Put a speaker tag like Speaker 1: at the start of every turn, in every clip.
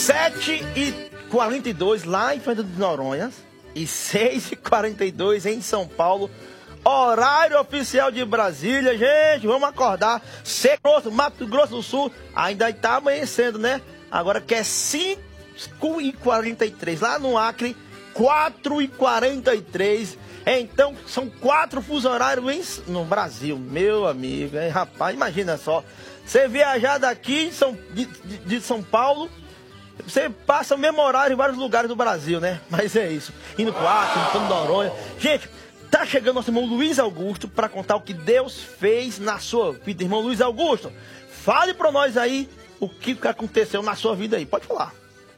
Speaker 1: 7h42 lá em Fernando de Noronha e 6h42 em São Paulo. Horário oficial de Brasília, gente, vamos acordar. Grosso, Mato Grosso do Sul, ainda está amanhecendo, né? Agora que é 5h43, lá no Acre, 4h43. Então, são 4 fusos horários no Brasil, meu amigo. Hein, rapaz, imagina só. Você viajar daqui de São Paulo, você passa o mesmo horário em vários lugares do Brasil, né? Mas é isso. Indo pro Acre, indo pro Noronha. Gente, tá chegando nosso irmão Luiz Augusto para contar o que Deus fez na sua vida. Irmão Luiz Augusto, fale para nós aí o que aconteceu na sua vida aí. Pode falar.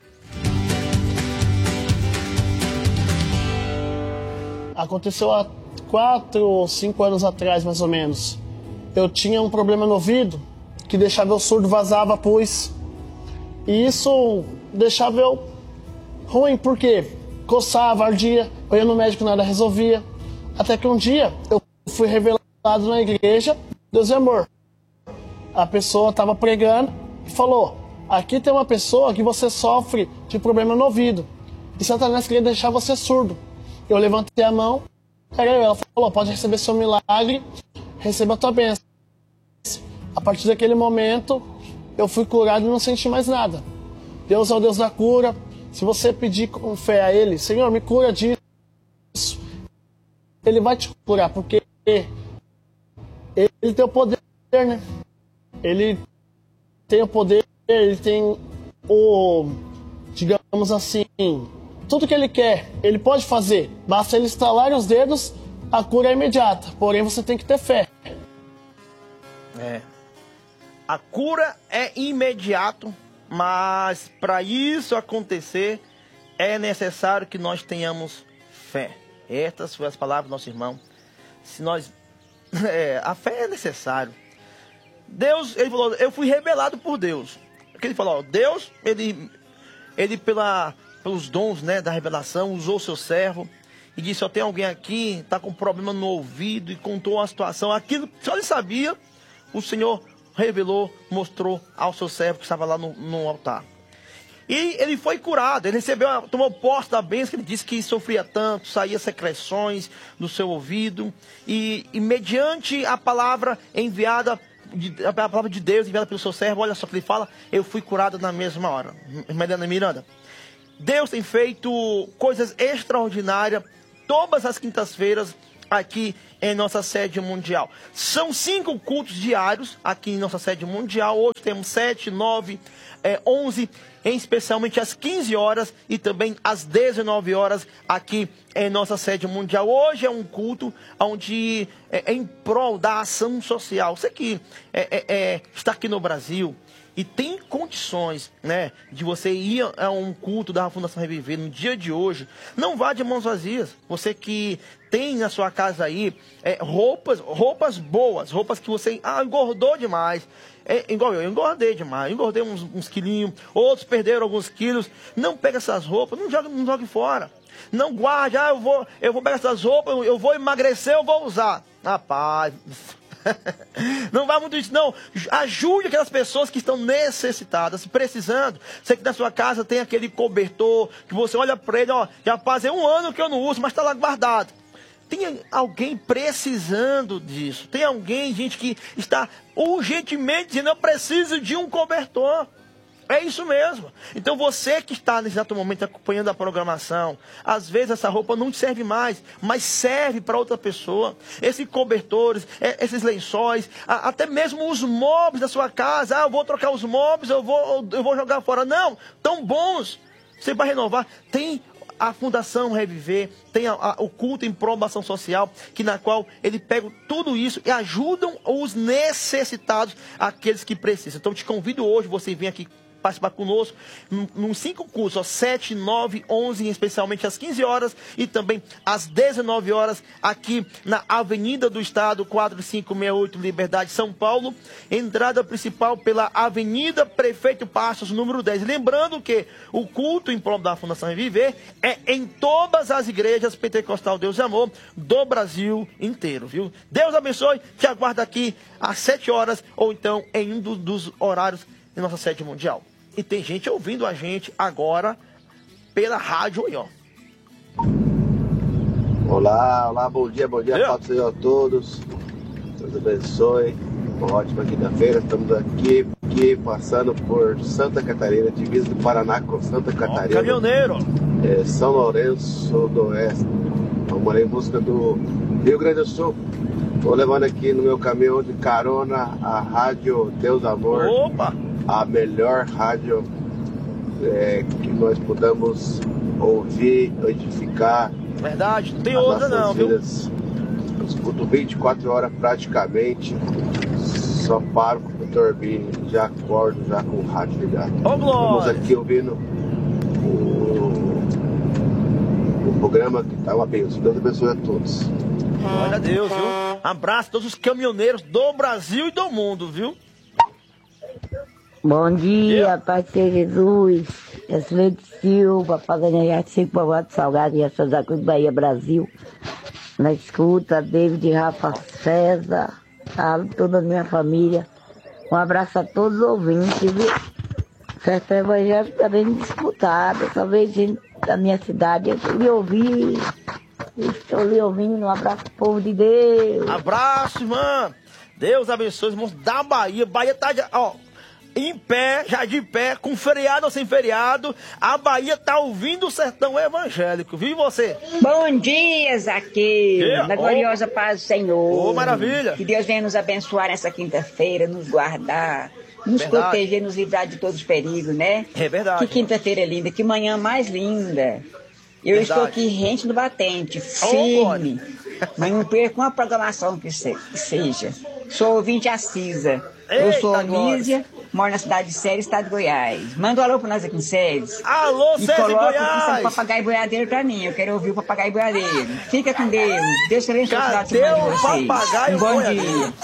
Speaker 2: Aconteceu há 4 ou 5 anos atrás, mais ou menos. Eu tinha um problema no ouvido que deixava eu surdo, vazava pus. E isso deixava eu ruim, porque coçava, ardia, eu ia no médico, nada resolvia. Até que um dia eu fui revelado na igreja, Deus é amor. A pessoa estava pregando e falou: aqui tem uma pessoa que você sofre de problema no ouvido. E Satanás queria deixar você surdo. Eu levantei a mão, ela falou: pode receber seu milagre, receba a tua bênção. A partir daquele momento, eu fui curado e não senti mais nada. Deus é o Deus da cura. Se você pedir com fé a Ele: Senhor, me cura disso, Ele vai te curar, porque Ele tem o poder, né? Ele tem o poder, Ele tem o, digamos assim, tudo que Ele quer, Ele pode fazer. Basta Ele estalar os dedos, a cura é imediata. Porém, você tem que ter fé.
Speaker 1: A cura é imediato, mas para isso acontecer, é necessário que nós tenhamos fé. Estas foram as palavras do nosso irmão. Se nós, a fé é necessário. Deus, ele falou: eu fui revelado por Deus. Porque ele falou: Deus, ele pelos dons, né, da revelação, usou o seu servo e disse: ó, tem alguém aqui, está com problema no ouvido, e contou a situação. Aquilo que só ele sabia, o Senhor revelou, mostrou ao seu servo que estava lá no altar. E ele foi curado, ele tomou posse da bênção. Ele disse que sofria tanto, saía secreções do seu ouvido, e mediante a palavra enviada, a palavra de Deus enviada pelo seu servo, olha só que ele fala: eu fui curado na mesma hora. Miranda, Deus tem feito coisas extraordinárias todas as quintas-feiras aqui em nossa sede mundial. São 5 cultos diários aqui em nossa sede mundial. Hoje temos 7, 9, 11, especialmente às 15 horas e também às 19 horas aqui em nossa sede mundial. Hoje é um culto onde é em prol da ação social. Você que está aqui no Brasil e tem condições, né, de você ir a um culto da Fundação Reviver no dia de hoje, não vá de mãos vazias. Você que tem na sua casa aí roupas boas, roupas que você engordou demais. Igual eu engordei demais, engordei uns quilinhos, outros perderam alguns quilos. Não pega essas roupas, não jogue fora. Não guarde: eu vou pegar essas roupas, eu vou emagrecer, eu vou usar. Rapaz, não vai muito isso, não. Ajude aquelas pessoas que estão necessitadas, precisando. Você que na sua casa tem aquele cobertor que você olha para ele: ó, já faz 1 ano que eu não uso, mas está lá guardado. Tem alguém precisando disso. Tem alguém, gente, que está urgentemente dizendo: eu preciso de um cobertor. É isso mesmo. Então você que está nesse exato momento acompanhando a programação, às vezes essa roupa não te serve mais, mas serve para outra pessoa. Esses cobertores, esses lençóis, até mesmo os móveis da sua casa. Eu vou trocar os móveis, eu vou jogar fora. Não, tão bons. Você vai renovar. Tem a Fundação Reviver, tem o culto em prol da ação social, na qual ele pega tudo isso e ajudam os necessitados, aqueles que precisam. Então eu te convido hoje, você vem aqui participar conosco nos 5 cursos, ó, 7, 9, 11, especialmente às 15 horas e também às 19 horas, aqui na Avenida do Estado, 4568, Liberdade, São Paulo. Entrada principal pela Avenida Prefeito Passos, número 10. Lembrando que o culto em prol da Fundação Reviver é em todas as igrejas pentecostal Deus e Amor do Brasil inteiro, viu? Deus abençoe, te aguardo aqui às 7 horas ou então em um dos horários em nossa sede mundial. E tem gente ouvindo a gente agora pela rádio aí, ó.
Speaker 3: Olá, bom dia, paz do Senhor a todos. Deus abençoe. Uma ótima quinta-feira. Estamos aqui passando por Santa Catarina, divisa do Paraná com Santa Catarina.
Speaker 1: Caminhoneiro.
Speaker 3: São Lourenço do Oeste. Vamos em busca do Rio Grande do Sul. Estou levando aqui no meu caminhão de carona a rádio Deus Amor.
Speaker 1: Opa!
Speaker 3: A melhor rádio que nós podamos ouvir, edificar.
Speaker 1: Verdade, não tem outra não, viu?
Speaker 3: Eu escuto 24 horas praticamente, só paro para dormir, já acordo já com o rádio ligado.
Speaker 1: Ô, Glória!
Speaker 3: Estamos aqui ouvindo o programa que está uma bênção. Deus abençoe a todos.
Speaker 1: Glória a Deus, viu? Abraço a todos os caminhoneiros do Brasil e do mundo, viu?
Speaker 4: Bom dia, Pai de Jesus. É Suleide Silva, Pagana Jardim, Povoado Salgado e Ações da Cruz, Bahia, Brasil. Na escuta, David, Rafa, César, toda a minha família. Um abraço a todos os ouvintes, viu? Festa evangélica está bem disputada. Talvez da minha cidade eu lhe ouvi. Estou lhe ouvindo. Um abraço, povo de Deus.
Speaker 1: Abraço, irmã. Deus abençoe os irmãos da Bahia. Bahia tá, ó, em pé, já de pé, com feriado ou sem feriado. A Bahia tá ouvindo o sertão evangélico. Viu você?
Speaker 5: Bom dia, Zaqueu. Na gloriosa paz do Senhor.
Speaker 1: Ô, maravilha.
Speaker 5: Que Deus venha nos abençoar nessa quinta-feira, nos guardar, nos
Speaker 1: Verdade.
Speaker 5: proteger, nos livrar de todos os perigos, né?
Speaker 1: É verdade.
Speaker 5: Que quinta-feira linda, que manhã mais linda. Eu
Speaker 1: Verdade.
Speaker 5: estou aqui rente no batente, firme. Mas não perca uma programação que seja. Sou ouvinte assísia. Eu sou
Speaker 1: Eita,
Speaker 5: Anísia, moro na cidade de Séries, estado de Goiás. Manda um alô para nós aqui em Séries.
Speaker 1: Alô,
Speaker 5: E
Speaker 1: César
Speaker 5: coloca
Speaker 1: Goiás!
Speaker 5: o papagaio boiadeiro pra mim. Eu quero ouvir o papagaio boiadeiro. Fica com Deus. Deus te abençoe o final de
Speaker 1: Cadê
Speaker 5: semana de
Speaker 1: o
Speaker 5: vocês.
Speaker 1: papagaio
Speaker 5: Um bom
Speaker 1: boiadeiro?
Speaker 5: dia.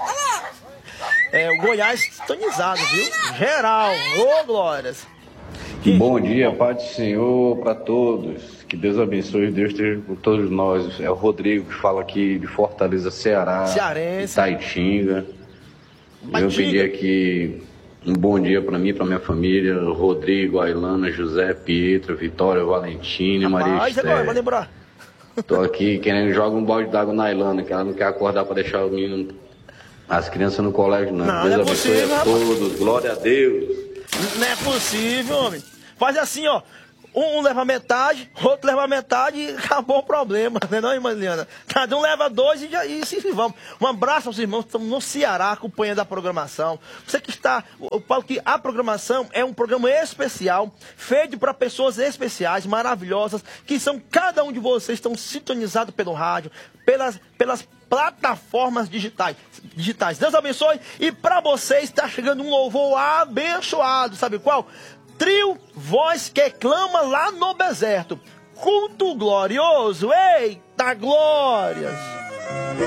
Speaker 1: O Goiás sintonizado, viu? Geral. Ô, glórias.
Speaker 6: Bom dia, paz do Senhor para todos. Que Deus abençoe, Deus esteja com todos nós. É o Rodrigo que fala aqui de Fortaleza, Ceará.
Speaker 1: Cearense.
Speaker 6: Itaitinga. Eu pedi aqui um bom dia para mim, para minha família. Rodrigo, Ailana, José, Pietra, Vitória, Valentina, Maria
Speaker 1: Mas agora, vai
Speaker 6: Esther.
Speaker 1: lembrar.
Speaker 6: Tô aqui querendo jogar um balde d'água na Ailana, que ela não quer acordar para deixar o menino, as crianças no colégio, não.
Speaker 1: Não,
Speaker 6: Deus
Speaker 1: não é
Speaker 6: abençoe
Speaker 1: possível,
Speaker 6: a
Speaker 1: rapaz.
Speaker 6: todos. Glória a Deus.
Speaker 1: Não é possível, homem. Faz assim, ó. Um leva metade, outro leva metade e acabou o problema, né não, irmã Liana? Cada um leva dois e se vamos. Um abraço aos irmãos que estão no Ceará acompanhando a programação. Você que está, eu falo que a programação é um programa especial, feito para pessoas especiais, maravilhosas, que são, cada um de vocês estão sintonizados pelo rádio, pelas plataformas digitais. Deus abençoe. E para vocês está chegando um louvor abençoado, sabe qual? Trio Voz que Clama lá no deserto. Culto glorioso. Eita glórias!